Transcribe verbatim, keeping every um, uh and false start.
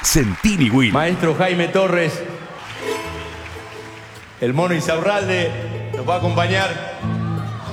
Sentini Will. Maestro Jaime Torres, el Mono Insaurralde, nos va a acompañar.